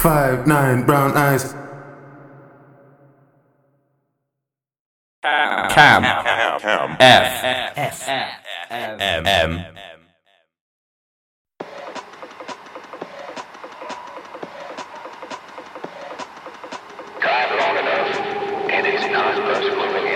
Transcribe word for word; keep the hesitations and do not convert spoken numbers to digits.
five nine brown eyes. Cam. Cam. F. F. M. M. Drive long enough, and it's not us moving